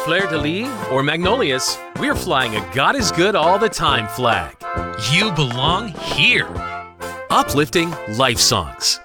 fleur-de-lis, or magnolias, we're flying a God is good all the time flag. You belong here. Uplifting life songs.